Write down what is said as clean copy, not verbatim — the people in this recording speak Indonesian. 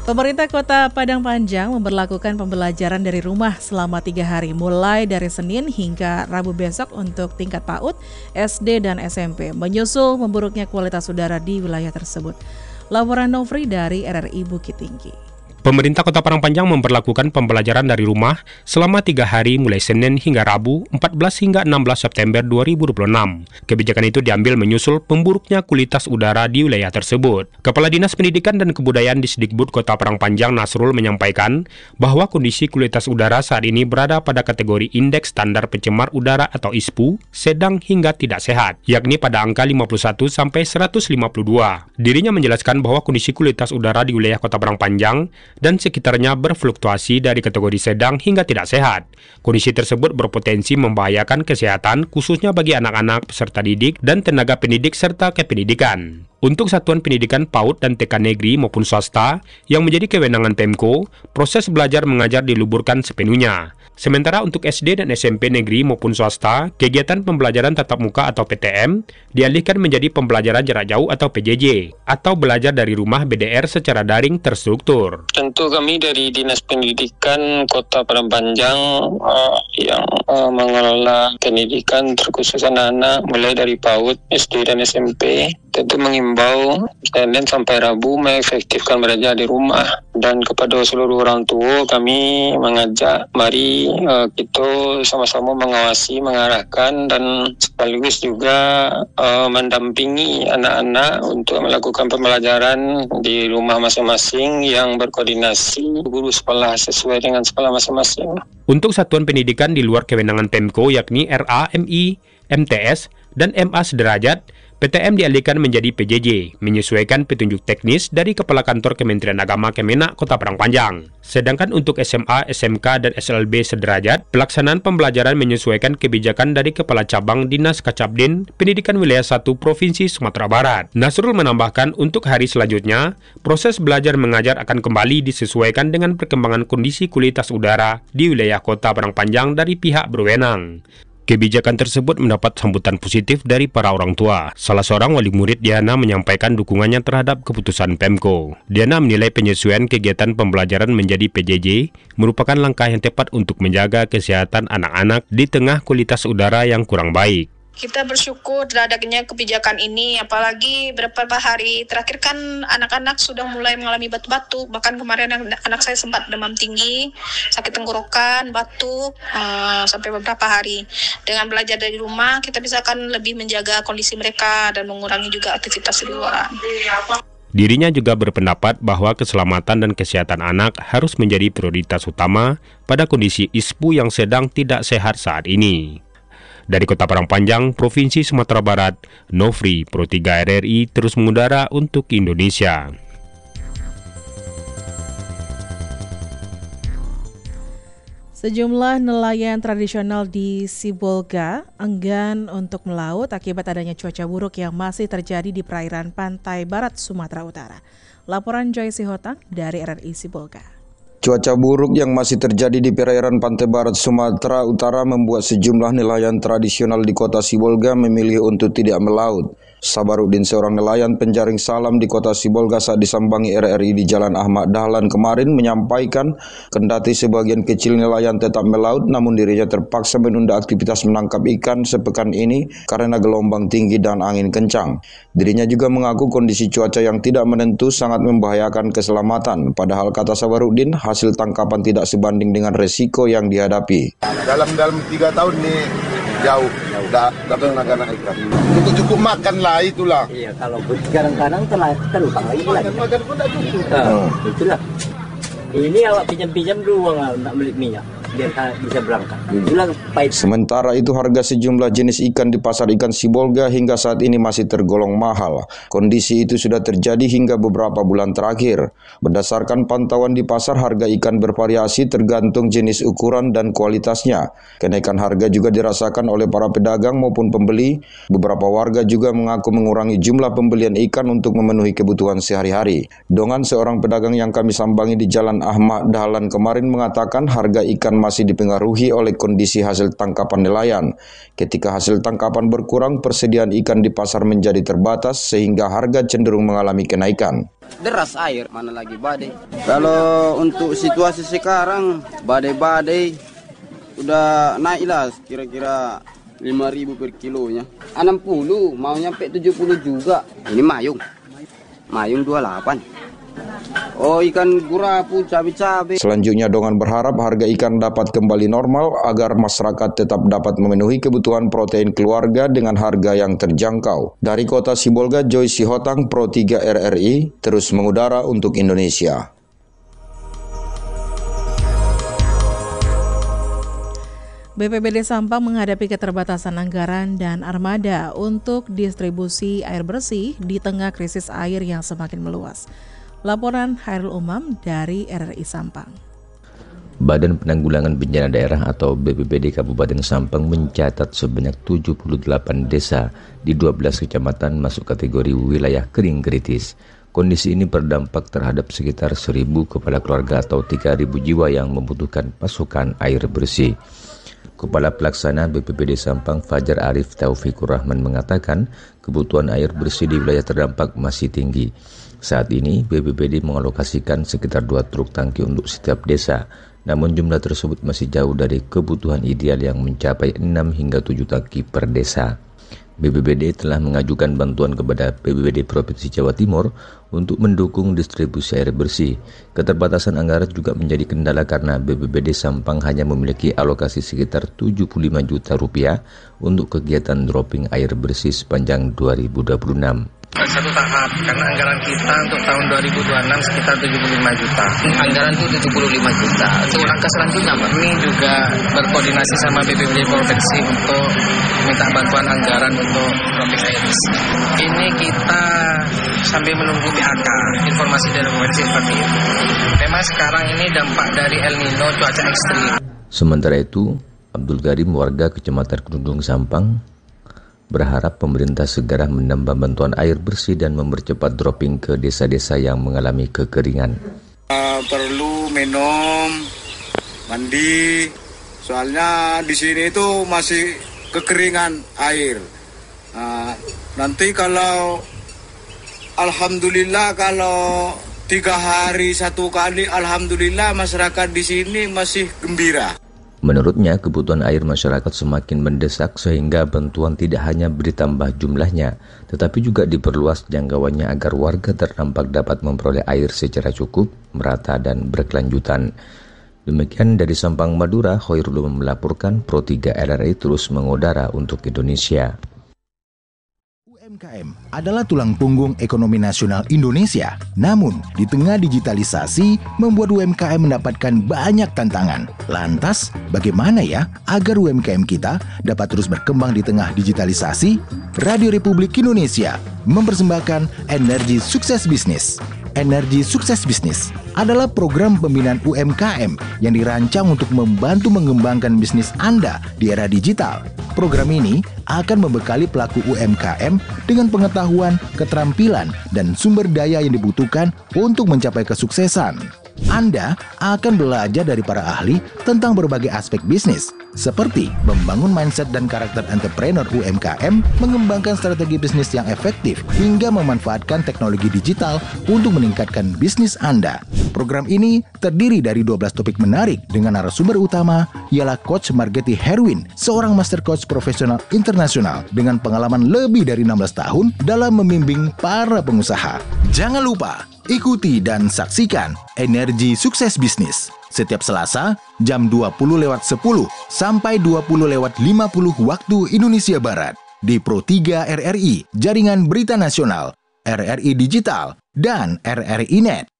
Pemerintah Kota Padang Panjang memberlakukan pembelajaran dari rumah selama 3 hari, mulai dari Senin hingga Rabu besok untuk tingkat PAUD, SD, dan SMP, menyusul memburuknya kualitas udara di wilayah tersebut. Laporan Nofri dari RRI Bukit Tinggi. Pemerintah Kota Padang Panjang memberlakukan pembelajaran dari rumah selama 3 hari mulai Senin hingga Rabu 14 hingga 16 September 2026. Kebijakan itu diambil menyusul memburuknya kualitas udara di wilayah tersebut. Kepala Dinas Pendidikan dan Kebudayaan Disdikbud Kota Padang Panjang Nasrul menyampaikan bahwa kondisi kualitas udara saat ini berada pada kategori Indeks Standar Pencemar Udara atau ISPU sedang hingga tidak sehat, yakni pada angka 51 sampai 152. Dirinya menjelaskan bahwa kondisi kualitas udara di wilayah Kota Padang Panjang dan sekitarnya berfluktuasi dari kategori sedang hingga tidak sehat. Kondisi tersebut berpotensi membahayakan kesehatan khususnya bagi anak-anak, peserta didik, dan tenaga pendidik serta kependidikan. Untuk satuan pendidikan PAUD dan TK negeri maupun swasta yang menjadi kewenangan Pemko, proses belajar mengajar diluburkan sepenuhnya. Sementara untuk SD dan SMP negeri maupun swasta, kegiatan pembelajaran tatap muka atau PTM dialihkan menjadi pembelajaran jarak jauh atau PJJ, atau belajar dari rumah BDR secara daring terstruktur. Tentu kami dari Dinas Pendidikan Kota Padang Panjang yang mengelola pendidikan terkhusus anak-anak mulai dari PAUD, SD, dan SMP, tentu mengimbau Senin sampai Rabu mengefektifkan belajar di rumah. Dan kepada seluruh orang tua kami mengajak mari kita sama-sama mengawasi, mengarahkan dan sekaligus juga mendampingi anak-anak untuk melakukan pembelajaran di rumah masing-masing yang berkoordinasi guru sekolah sesuai dengan sekolah masing-masing. Untuk satuan pendidikan di luar kewenangan Pemko yakni RA, MI, MTS, dan MA sederajat, PTM dialihkan menjadi PJJ, menyesuaikan petunjuk teknis dari Kepala Kantor Kementerian Agama Kemenak Kota Padang Panjang. Sedangkan untuk SMA, SMK, dan SLB sederajat, pelaksanaan pembelajaran menyesuaikan kebijakan dari Kepala Cabang Dinas Kacabdin Pendidikan Wilayah 1 Provinsi Sumatera Barat. Nasrul menambahkan untuk hari selanjutnya, proses belajar mengajar akan kembali disesuaikan dengan perkembangan kondisi kualitas udara di wilayah Kota Padang Panjang dari pihak berwenang. Kebijakan tersebut mendapat sambutan positif dari para orang tua. Salah seorang wali murid Diana menyampaikan dukungannya terhadap keputusan Pemko. Diana menilai penyesuaian kegiatan pembelajaran menjadi PJJ merupakan langkah yang tepat untuk menjaga kesehatan anak-anak di tengah kualitas udara yang kurang baik. Kita bersyukur terhadapnya kebijakan ini, apalagi beberapa hari terakhir kan anak-anak sudah mulai mengalami batuk-batuk. Bahkan kemarin anak saya sempat demam tinggi, sakit tenggorokan, batuk, sampai beberapa hari. Dengan belajar dari rumah, kita bisa akan lebih menjaga kondisi mereka dan mengurangi juga aktivitas di luar. Dirinya juga berpendapat bahwa keselamatan dan kesehatan anak harus menjadi prioritas utama pada kondisi ISPU yang sedang tidak sehat saat ini. Dari Kota Padang Panjang, Provinsi Sumatera Barat, Nofri, Pro 3 RRI terus mengudara untuk Indonesia. Sejumlah nelayan tradisional di Sibolga enggan untuk melaut akibat adanya cuaca buruk yang masih terjadi di perairan pantai barat Sumatera Utara. Laporan Joy Sihotang dari RRI Sibolga. Cuaca buruk yang masih terjadi di perairan pantai barat Sumatera Utara membuat sejumlah nelayan tradisional di kota Sibolga memilih untuk tidak melaut. Sabarudin, seorang nelayan penjaring salam di kota Sibolga saat disambangi RRI di Jalan Ahmad Dahlan kemarin menyampaikan kendati sebagian kecil nelayan tetap melaut, namun dirinya terpaksa menunda aktivitas menangkap ikan sepekan ini karena gelombang tinggi dan angin kencang. Dirinya juga mengaku kondisi cuaca yang tidak menentu sangat membahayakan keselamatan. Padahal kata Sabarudin, hasil tangkapan tidak sebanding dengan resiko yang dihadapi. Dalam 3 tahun ini jauh datang anak-anak ikan. Untuk cukup makan lah itulah. Iya, kalau kadang-kadang terlupa lagi. Makan pun tak cukup. Itulah. Ini awak pinjam dulu nak beli minyak. Biar bisa berangkat. Sementara itu harga sejumlah jenis ikan di pasar ikan Sibolga hingga saat ini masih tergolong mahal. Kondisi itu sudah terjadi hingga beberapa bulan terakhir. Berdasarkan pantauan di pasar, harga ikan bervariasi tergantung jenis ukuran dan kualitasnya. Kenaikan harga juga dirasakan oleh para pedagang maupun pembeli. Beberapa warga juga mengaku mengurangi jumlah pembelian ikan untuk memenuhi kebutuhan sehari-hari. Dongan, seorang pedagang yang kami sambangi di Jalan Ahmad Dahlan kemarin, mengatakan harga ikan ikan masih dipengaruhi oleh kondisi hasil tangkapan nelayan. Ketika hasil tangkapan berkurang, persediaan ikan di pasar menjadi terbatas sehingga harga cenderung mengalami kenaikan. Deras air, mana lagi badai. Kalau untuk situasi sekarang, badai-badai udah naik lah, kira-kira 5.000 per kilonya. 60, mau nyampe 70 juga. Ini mayung 28. Oh, ikan gurapu, cabai-cabai. Selanjutnya Dongan berharap harga ikan dapat kembali normal agar masyarakat tetap dapat memenuhi kebutuhan protein keluarga dengan harga yang terjangkau. Dari kota Sibolga, Joy Sihotang, Pro 3 RRI, terus mengudara untuk Indonesia. BPBD Sampang menghadapi keterbatasan anggaran dan armada untuk distribusi air bersih di tengah krisis air yang semakin meluas. Laporan Hairul Umam dari RRI Sampang. Badan Penanggulangan Bencana Daerah atau BPBD Kabupaten Sampang mencatat sebanyak 78 desa di 12 kecamatan masuk kategori wilayah kering kritis. Kondisi ini berdampak terhadap sekitar 1.000 kepala keluarga atau 3.000 jiwa yang membutuhkan pasokan air bersih. Kepala Pelaksana BPBD Sampang Fajar Arif Taufikur Rahman mengatakan kebutuhan air bersih di wilayah terdampak masih tinggi. Saat ini BPBD mengalokasikan sekitar 2 truk tangki untuk setiap desa, namun jumlah tersebut masih jauh dari kebutuhan ideal yang mencapai 6 hingga 7 tangki per desa. BPBD telah mengajukan bantuan kepada BPBD Provinsi Jawa Timur untuk mendukung distribusi air bersih. Keterbatasan anggaran juga menjadi kendala karena BPBD Sampang hanya memiliki alokasi sekitar 75 juta rupiah untuk kegiatan dropping air bersih sepanjang 2026. Satu tahap, karena anggaran kita untuk tahun 2026 sekitar 75 juta. Anggaran itu 75 juta. Untuk langkah selanjutnya, Pak, ini juga berkoordinasi sama BPBD Provinsi untuk minta bantuan anggaran untuk dropping air bersih. Ini kita sambil menunggu PAK, informasi dari Provinsi seperti itu. Memang sekarang ini dampak dari El Nino, cuaca ekstrim. Sementara itu, Abdul Karim, warga Kecamatan Kedundung Sampang, berharap pemerintah segera menambah bantuan air bersih dan mempercepat dropping ke desa-desa yang mengalami kekeringan. Perlu minum, mandi, soalnya di sini itu masih kekeringan air. Nanti kalau alhamdulillah kalau 3 hari 1 kali, alhamdulillah masyarakat di sini masih gembira. Menurutnya, kebutuhan air masyarakat semakin mendesak sehingga bantuan tidak hanya ditambah jumlahnya, tetapi juga diperluas jangkauannya agar warga terdampak dapat memperoleh air secara cukup, merata, dan berkelanjutan. Demikian dari Sampang, Madura, Khairul melaporkan. Pro 3 RRI terus mengudara untuk Indonesia. UMKM adalah tulang punggung ekonomi nasional Indonesia. Namun, di tengah digitalisasi, membuat UMKM mendapatkan banyak tantangan. Lantas, bagaimana ya agar UMKM kita dapat terus berkembang di tengah digitalisasi? Radio Republik Indonesia mempersembahkan Energi Sukses Bisnis. Energi Sukses Bisnis adalah program pembinaan UMKM yang dirancang untuk membantu mengembangkan bisnis Anda di era digital. Program ini akan membekali pelaku UMKM dengan pengetahuan, keterampilan, dan sumber daya yang dibutuhkan untuk mencapai kesuksesan. Anda akan belajar dari para ahli tentang berbagai aspek bisnis, seperti membangun mindset dan karakter entrepreneur UMKM, mengembangkan strategi bisnis yang efektif, hingga memanfaatkan teknologi digital untuk meningkatkan bisnis Anda. Program ini terdiri dari 12 topik menarik dengan narasumber utama ialah Coach Margeti Herwin, seorang master coach profesional internasional dengan pengalaman lebih dari 16 tahun dalam membimbing para pengusaha. Jangan lupa ikuti dan saksikan Energi Sukses Bisnis setiap Selasa jam 20.10 sampai 20.50 waktu Indonesia Barat di Pro 3 RRI, Jaringan Berita Nasional, RRI Digital, dan RRI Net.